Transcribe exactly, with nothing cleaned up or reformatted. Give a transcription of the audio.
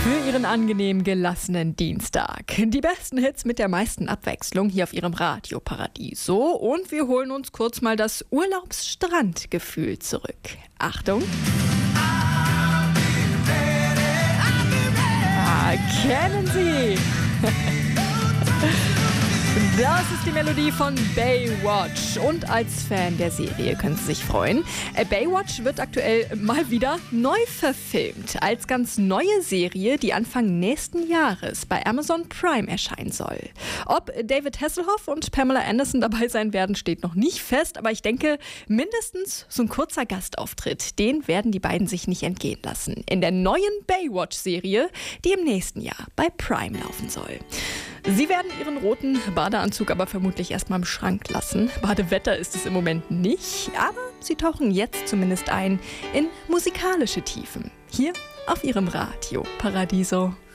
Für Ihren angenehm gelassenen Dienstag. Die besten Hits mit der meisten Abwechslung hier auf Ihrem Radio Paradiso. Und wir holen uns kurz mal das Urlaubsstrandgefühl zurück. Achtung! Ah, kennen Sie! Das ist die Melodie von Baywatch und als Fan der Serie können Sie sich freuen. Baywatch wird aktuell mal wieder neu verfilmt als ganz neue Serie, die Anfang nächsten Jahres bei Amazon Prime erscheinen soll. Ob David Hasselhoff und Pamela Anderson dabei sein werden, steht noch nicht fest, aber ich denke, mindestens so ein kurzer Gastauftritt, den werden die beiden sich nicht entgehen lassen. In der neuen Baywatch-Serie, die im nächsten Jahr bei Prime laufen soll. Sie werden Ihren roten Badeanzug aber vermutlich erstmal im Schrank lassen. Badewetter ist es im Moment nicht, aber Sie tauchen jetzt zumindest ein in musikalische Tiefen. Hier auf Ihrem Radio Paradiso.